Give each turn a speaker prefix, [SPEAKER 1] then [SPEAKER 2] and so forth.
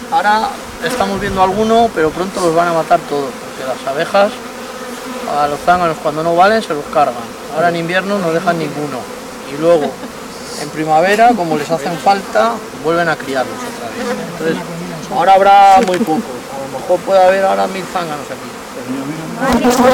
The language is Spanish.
[SPEAKER 1] Ahora estamos viendo alguno, pero pronto los van a matar todos, porque las abejas a los zánganos cuando no valen se los cargan. Ahora en invierno no dejan ninguno. Y luego en primavera, como les hacen falta, vuelven a criarlos otra vez. Entonces, ahora habrá muy pocos. A lo mejor puede haber ahora 1000 zánganos aquí.